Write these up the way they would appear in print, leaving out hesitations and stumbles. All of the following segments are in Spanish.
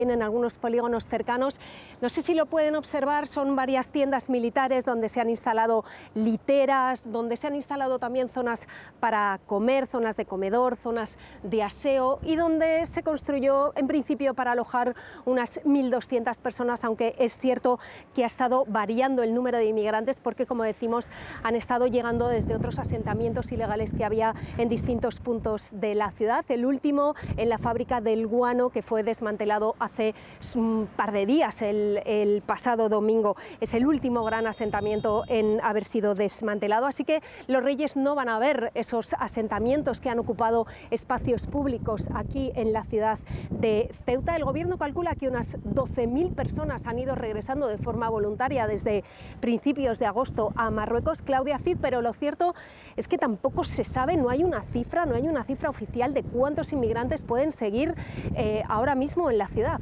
en algunos polígonos cercanos. No sé si lo pueden observar, son varias tiendas militares donde se han instalado literas, donde se han instalado también zonas para comer, zonas de comedor, zonas de aseo y donde se construyó en principio para alojar unas 1.200 personas, aunque es cierto que ha estado variando el número de inmigrantes porque, como decimos, han estado llegando desde otros asentamientos ilegales que había en distintos puntos de la ciudad. El último en la fábrica del guano, que fue desmantelado hace un par de días, el pasado domingo. Es el último gran asentamiento en haber sido desmantelado, así que los Reyes no van a ver esos asentamientos que han ocupado espacios públicos aquí en la ciudad de Ceuta. El gobierno calcula que unas 12.000 personas han ido regresando de forma voluntaria desde principios de agosto a Marruecos, Claudia Cid, pero lo cierto es que tampoco se sabe, no hay una cifra oficial de cuántos inmigrantes pueden seguir ahora mismo en la ciudad.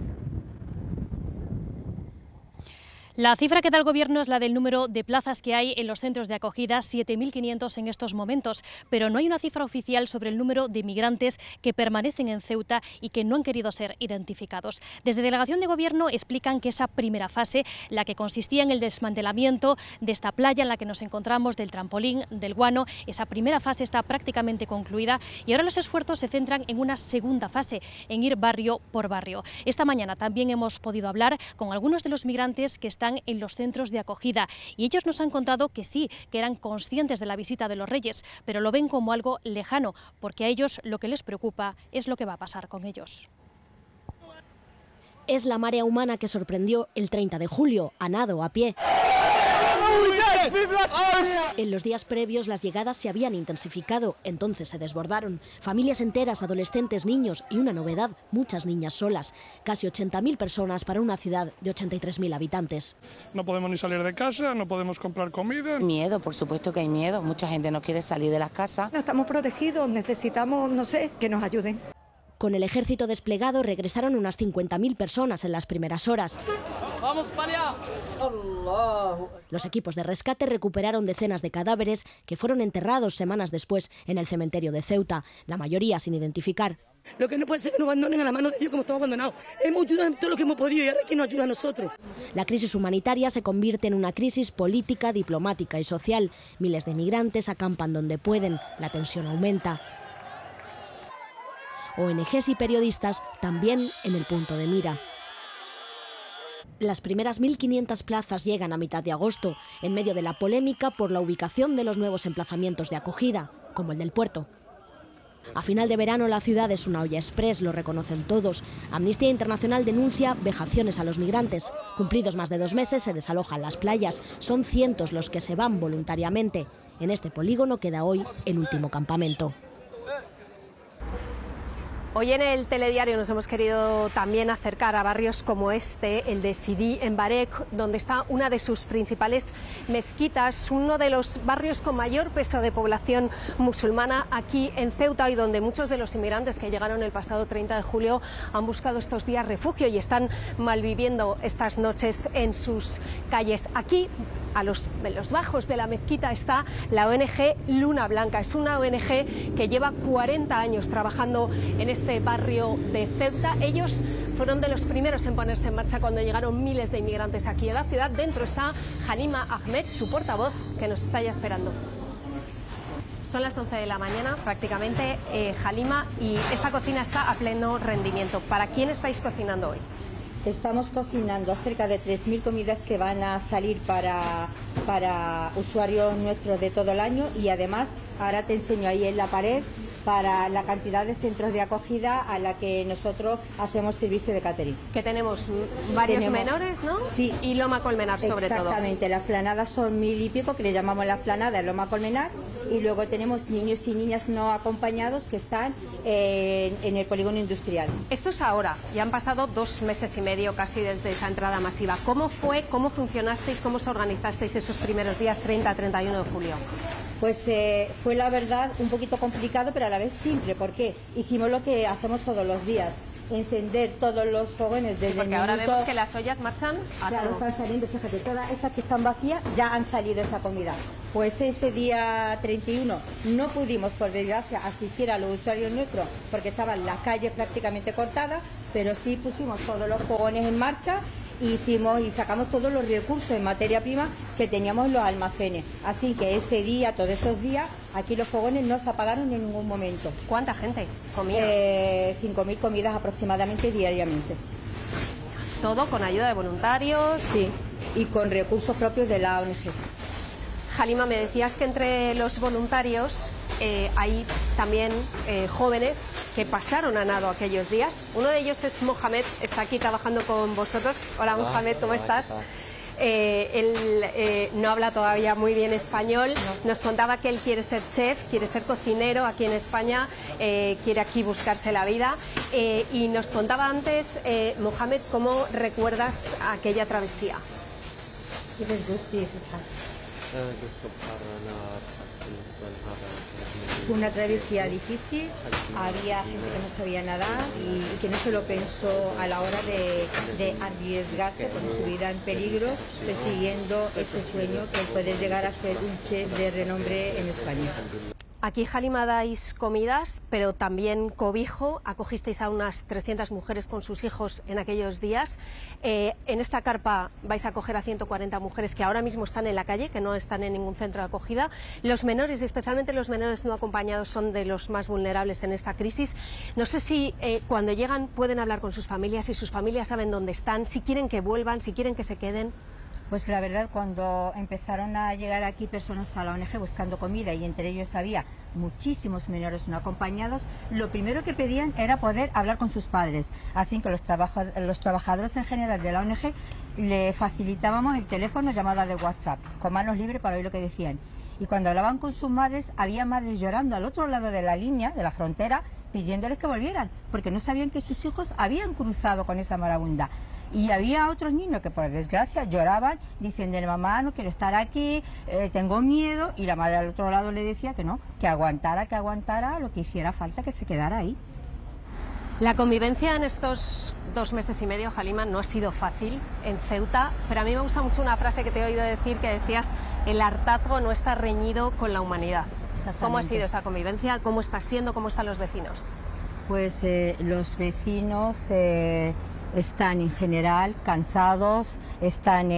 La cifra que da el Gobierno es la del número de plazas que hay en los centros de acogida, 7.500 en estos momentos, pero no hay una cifra oficial sobre el número de migrantes que permanecen en Ceuta y que no han querido ser identificados. Desde Delegación de Gobierno explican que esa primera fase, la que consistía en el desmantelamiento de esta playa en la que nos encontramos, del trampolín, del guano, esa primera fase está prácticamente concluida y ahora los esfuerzos se centran en una segunda fase, en ir barrio por barrio. Esta mañana también hemos podido hablar con algunos de los migrantes que están en los centros de acogida y ellos nos han contado que sí, que eran conscientes de la visita de los Reyes, pero lo ven como algo lejano, porque a ellos lo que les preocupa es lo que va a pasar con ellos. Es la marea humana que sorprendió el 30 de julio, a nado, a pie. En los días previos las llegadas se habían intensificado, entonces se desbordaron. Familias enteras, adolescentes, niños y una novedad, muchas niñas solas. Casi 80.000 personas para una ciudad de 83.000 habitantes. No podemos ni salir de casa, no podemos comprar comida. Miedo, por supuesto que hay miedo. Mucha gente no quiere salir de las casas. No estamos protegidos, necesitamos, no sé, que nos ayuden. Con el ejército desplegado regresaron unas 50.000 personas en las primeras horas. ¡Vamos para allá! Los equipos de rescate recuperaron decenas de cadáveres que fueron enterrados semanas después en el cementerio de Ceuta, la mayoría sin identificar. Lo que no puede ser que nos abandonen a la mano de ellos como estamos abandonados. Hemos ayudado en todo lo que hemos podido y ahora ¿quién nos ayuda a nosotros? La crisis humanitaria se convierte en una crisis política, diplomática y social. Miles de migrantes acampan donde pueden, la tensión aumenta. ONGs y periodistas también en el punto de mira. Las primeras 1.500 plazas llegan a mitad de agosto, en medio de la polémica por la ubicación de los nuevos emplazamientos de acogida, como el del puerto. A final de verano la ciudad es una olla express, lo reconocen todos. Amnistía Internacional denuncia vejaciones a los migrantes. Cumplidos más de 2 meses se desalojan las playas. Son cientos los que se van voluntariamente. En este polígono queda hoy el último campamento. Hoy en el telediario nos hemos querido también acercar a barrios como este, el de Sidi en Barek, donde está una de sus principales mezquitas, uno de los barrios con mayor peso de población musulmana aquí en Ceuta y donde muchos de los inmigrantes que llegaron el pasado 30 de julio han buscado estos días refugio y están malviviendo estas noches en sus calles. Aquí, en los bajos de la mezquita, está la ONG Luna Blanca. Es una ONG que lleva 40 años trabajando en este barrio de Ceuta. Ellos fueron de los primeros en ponerse en marcha cuando llegaron miles de inmigrantes aquí a la ciudad. Dentro está Halima Ahmed, su portavoz, que nos está ya esperando. Son las 11 de la mañana prácticamente, Halima, y esta cocina está a pleno rendimiento. ¿Para quién estáis cocinando hoy? Estamos cocinando cerca de 3.000 comidas que van a salir para usuarios nuestros de todo el año y además ahora te enseño ahí en la pared para la cantidad de centros de acogida a la que nosotros hacemos servicio de catering. Que tenemos varios menores, ¿no? Sí. Y Loma Colmenar sobre todo. Exactamente, las planadas son 1.000 y pico, que le llamamos las planadas Loma Colmenar, y luego tenemos niños y niñas no acompañados que están en el polígono industrial. Esto es ahora, ya han pasado 2 meses y medio casi desde esa entrada masiva. ¿Cómo fue, cómo funcionasteis, cómo os organizasteis esos primeros días 30-31 de julio? Pues fue la verdad un poquito complicado, pero a la vez simple. ¿Por qué? Hicimos lo que hacemos todos los días. encender todos los fogones desde porque ahora vemos que las ollas marchan a claro, todo. están saliendo, fíjate, todas esas que están vacías ya han salido esa comida. Pues ese día 31 no pudimos, por desgracia, asistir a los usuarios nuestros porque estaban las calles prácticamente cortadas, pero sí pusimos todos los fogones en marcha. Hicimos y sacamos todos los recursos en materia prima que teníamos en los almacenes. Así que ese día, todos esos días, aquí los fogones no se apagaron en ningún momento. ¿Cuánta gente comía? 5.000 comidas aproximadamente diariamente. ¿Todo con ayuda de voluntarios? Sí, y con recursos propios de la ONG. Halima, me decías que entre los voluntarios hay también jóvenes que pasaron a nado aquellos días. Uno de ellos es Mohamed, está aquí trabajando con vosotros. Hola Mohamed, ¿cómo estás? Él no habla todavía muy bien español. Nos contaba que él quiere ser chef, quiere ser cocinero aquí en España, quiere aquí buscarse la vida. Y nos contaba antes, Mohamed, ¿cómo recuerdas aquella travesía? Fue una travesía difícil, había gente que no sabía nadar y que no se lo pensó a la hora de arriesgarse con su vida en peligro, persiguiendo ese sueño que puede llegar a ser un chef de renombre en España. Aquí, Halima, dais comidas, pero también cobijo. Acogisteis a unas 300 mujeres con sus hijos en aquellos días. En esta carpa vais a acoger a 140 mujeres que ahora mismo están en la calle, que no están en ningún centro de acogida. Los menores, especialmente los menores no acompañados, son de los más vulnerables en esta crisis. No sé si cuando llegan pueden hablar con sus familias, si sus familias saben dónde están, si quieren que vuelvan, si quieren que se queden. Pues la verdad, cuando empezaron a llegar aquí personas a la ONG buscando comida y entre ellos había muchísimos menores no acompañados, lo primero que pedían era poder hablar con sus padres. Así que los trabajadores en general de la ONG le facilitábamos el teléfono, llamada de WhatsApp, con manos libres para oír lo que decían. Y cuando hablaban con sus madres, había madres llorando al otro lado de la línea, de la frontera, pidiéndoles que volvieran, porque no sabían que sus hijos habían cruzado con esa marabunta. Y había otros niños que por desgracia lloraban diciendo: mamá, no quiero estar aquí, tengo miedo, y la madre al otro lado le decía que no, que aguantara lo que hiciera falta, que se quedara ahí. La convivencia en estos 2 meses y medio, Halima, no ha sido fácil en Ceuta, pero a mí me gusta mucho una frase que te he oído decir, que decías: el hartazgo no está reñido con la humanidad. ¿Cómo ha sido esa convivencia? ¿Cómo está siendo? ¿Cómo están los vecinos? Pues los vecinos están en general cansados, están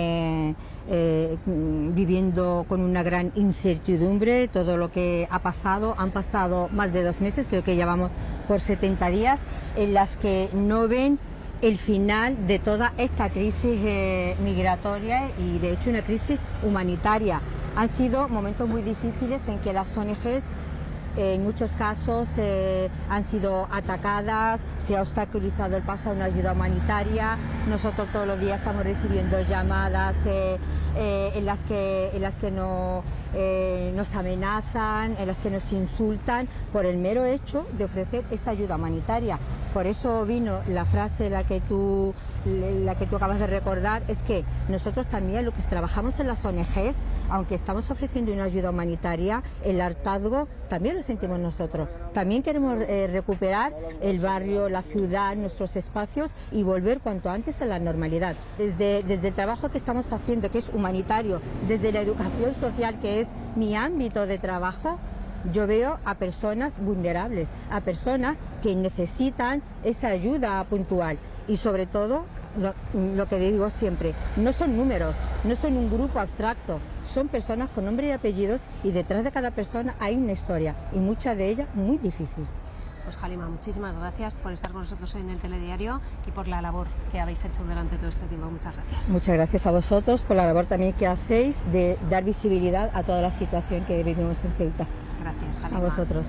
viviendo con una gran incertidumbre todo lo que ha pasado. Han pasado más de 2 meses, creo que ya vamos por 70 días, en las que no ven el final de toda esta crisis migratoria y de hecho una crisis humanitaria. Han sido momentos muy difíciles en que las ONGs en muchos casos han sido atacadas, se ha obstaculizado el paso a una ayuda humanitaria. Nosotros todos los días estamos recibiendo llamadas en las que nos amenazan, en las que nos insultan por el mero hecho de ofrecer esa ayuda humanitaria. Por eso vino la frase la que tú acabas de recordar, es que nosotros también, lo que trabajamos en las ONGs, aunque estamos ofreciendo una ayuda humanitaria, el hartazgo también lo sentimos nosotros. También queremos recuperar el barrio, la ciudad, nuestros espacios y volver cuanto antes a la normalidad. Desde el trabajo que estamos haciendo, que es humanitario, desde la educación social, que es mi ámbito de trabajo, yo veo a personas vulnerables, a personas que necesitan esa ayuda puntual y sobre todo, lo que digo siempre, no son números, no son un grupo abstracto, son personas con nombre y apellidos y detrás de cada persona hay una historia y muchas de ellas muy difícil. Pues Halima, muchísimas gracias por estar con nosotros hoy en el Telediario y por la labor que habéis hecho durante todo este tiempo. Muchas gracias. Muchas gracias a vosotros por la labor también que hacéis de dar visibilidad a toda la situación que vivimos en Ceuta. Gracias, Halima. A vosotros.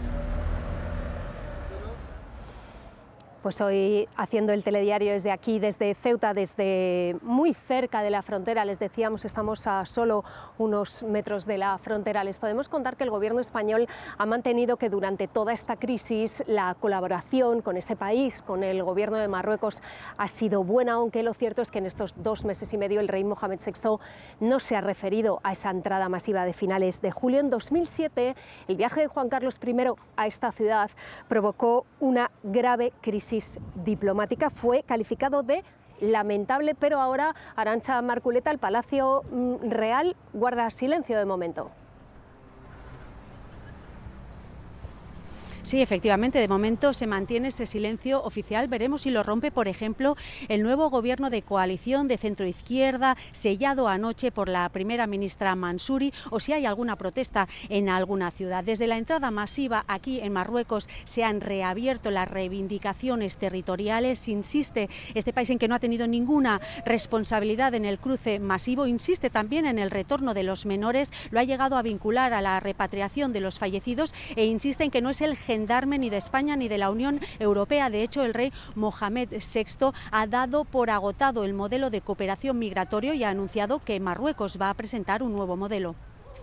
Pues hoy haciendo el Telediario desde aquí, desde Ceuta, desde muy cerca de la frontera, les decíamos, estamos a solo unos metros de la frontera. Les podemos contar que el gobierno español ha mantenido que durante toda esta crisis la colaboración con ese país, con el gobierno de Marruecos, ha sido buena, aunque lo cierto es que en estos 2 meses y medio el rey Mohamed VI no se ha referido a esa entrada masiva de finales de julio. En 2007, el viaje de Juan Carlos I a esta ciudad provocó una grave crisis crisis diplomática fue calificado de lamentable, pero ahora Arantxa Marculeta, el Palacio Real guarda silencio de momento. Sí, efectivamente, de momento se mantiene ese silencio oficial. Veremos si lo rompe, por ejemplo, el nuevo gobierno de coalición de centroizquierda, sellado anoche por la primera ministra Mansuri, o si hay alguna protesta en alguna ciudad. Desde la entrada masiva aquí en Marruecos se han reabierto las reivindicaciones territoriales. Insiste este país en que no ha tenido ninguna responsabilidad en el cruce masivo. Insiste también en el retorno de los menores. Lo ha llegado a vincular a la repatriación de los fallecidos e insiste en que no es el gendarme ni de España ni de la Unión Europea. De hecho, el rey Mohamed VI ha dado por agotado el modelo de cooperación migratorio y ha anunciado que Marruecos va a presentar un nuevo modelo.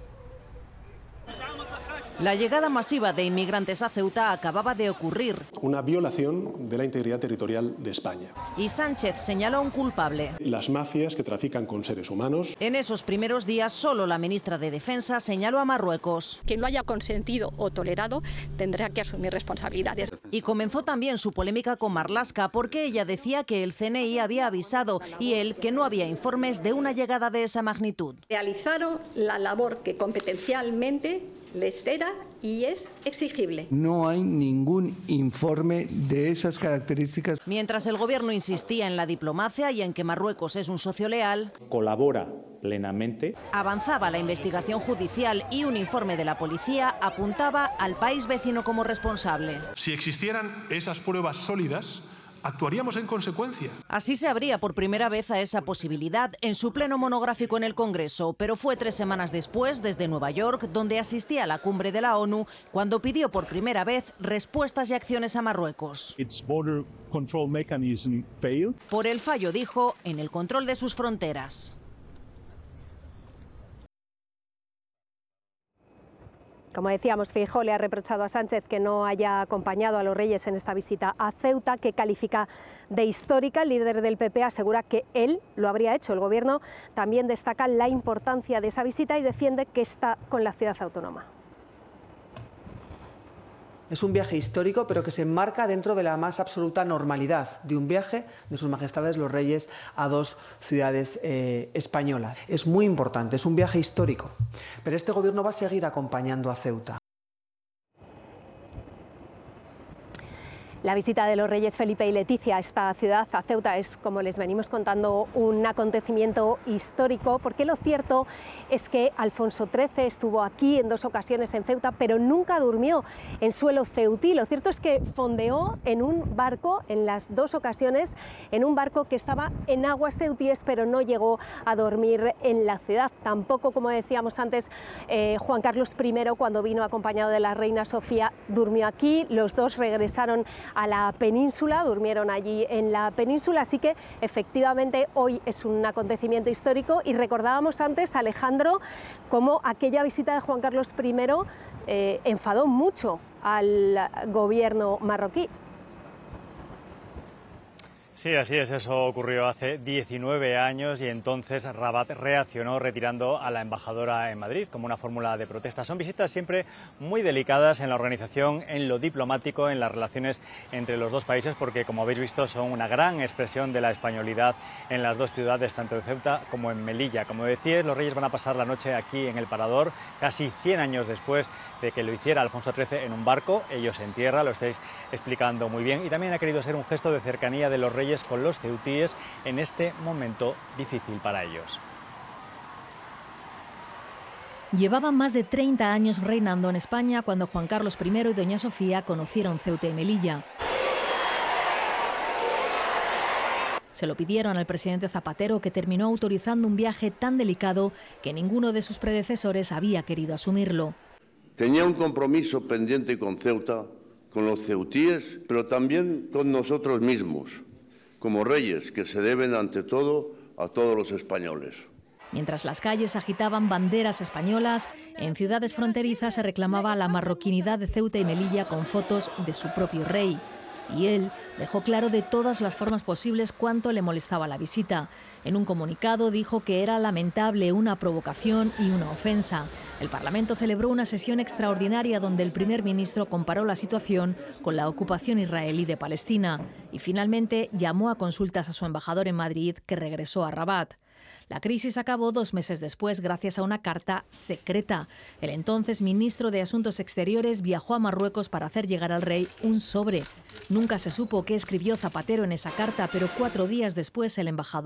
La llegada masiva de inmigrantes a Ceuta acababa de ocurrir. Una violación de la integridad territorial de España. Y Sánchez señaló a un culpable. Las mafias que trafican con seres humanos. En esos primeros días, solo la ministra de Defensa señaló a Marruecos. Quien lo haya consentido o tolerado tendrá que asumir responsabilidades. Y comenzó también su polémica con Marlaska, porque ella decía que el CNI había avisado y él que no había informes de una llegada de esa magnitud. Realizaron la labor que competencialmente les era y es exigible. No hay ningún informe de esas características. Mientras el gobierno insistía en la diplomacia y en que Marruecos es un socio leal, colabora plenamente. Avanzaba la investigación judicial y un informe de la policía apuntaba al país vecino como responsable. Si existieran esas pruebas sólidas, actuaríamos en consecuencia. Así se abría por primera vez a esa posibilidad en su pleno monográfico en el Congreso, pero fue 3 semanas después, desde Nueva York, donde asistía a la cumbre de la ONU, cuando pidió por primera vez respuestas y acciones a Marruecos. Por el fallo, dijo, en el control de sus fronteras. Como decíamos, Feijóo le ha reprochado a Sánchez que no haya acompañado a los reyes en esta visita a Ceuta, que califica de histórica. El líder del PP asegura que él lo habría hecho. El Gobierno también destaca la importancia de esa visita y defiende que está con la ciudad autónoma. Es un viaje histórico, pero que se enmarca dentro de la más absoluta normalidad de un viaje de sus majestades los reyes a 2 ciudades españolas. Es muy importante, es un viaje histórico, pero este gobierno va a seguir acompañando a Ceuta. La visita de los reyes Felipe y Leticia a esta ciudad, a Ceuta, es, como les venimos contando, un acontecimiento histórico, porque lo cierto es que Alfonso XIII estuvo aquí en 2 ocasiones en Ceuta, pero nunca durmió en suelo ceutí. Lo cierto es que fondeó en un barco, en las 2 ocasiones, en un barco que estaba en aguas ceutíes, pero no llegó a dormir en la ciudad. Tampoco, como decíamos antes, Juan Carlos I, cuando vino acompañado de la reina Sofía, durmió aquí. Los 2 regresaron a la península, durmieron allí en la península, así que efectivamente hoy es un acontecimiento histórico. Y recordábamos antes, Alejandro, cómo aquella visita de Juan Carlos I enfadó mucho al gobierno marroquí. Sí, así es, eso ocurrió hace 19 años y entonces Rabat reaccionó retirando a la embajadora en Madrid como una fórmula de protesta. Son visitas siempre muy delicadas en la organización, en lo diplomático, en las relaciones entre los 2 países, porque como habéis visto son una gran expresión de la españolidad en las 2 ciudades, tanto en Ceuta como en Melilla. Como decíais, los reyes van a pasar la noche aquí en el Parador, casi 100 años después de que lo hiciera Alfonso XIII en un barco. Ellos en tierra, lo estáis explicando muy bien, y también ha querido ser un gesto de cercanía de los reyes con los ceutíes en este momento difícil para ellos. Llevaban más de 30 años reinando en España cuando Juan Carlos I y doña Sofía conocieron Ceuta y Melilla. Se lo pidieron al presidente Zapatero, que terminó autorizando un viaje tan delicado que ninguno de sus predecesores había querido asumirlo. Tenía un compromiso pendiente con Ceuta, con los ceutíes, pero también con nosotros mismos, como reyes que se deben ante todo a todos los españoles. Mientras las calles agitaban banderas españolas, en ciudades fronterizas se reclamaba la marroquinidad de Ceuta y Melilla con fotos de su propio rey. Y él dejó claro de todas las formas posibles cuánto le molestaba la visita. En un comunicado dijo que era lamentable, una provocación y una ofensa. El Parlamento celebró una sesión extraordinaria donde el primer ministro comparó la situación con la ocupación israelí de Palestina y finalmente llamó a consultas a su embajador en Madrid, que regresó a Rabat. La crisis acabó 2 meses después gracias a una carta secreta. El entonces ministro de Asuntos Exteriores viajó a Marruecos para hacer llegar al rey un sobre. Nunca se supo qué escribió Zapatero en esa carta, pero 4 días después el embajador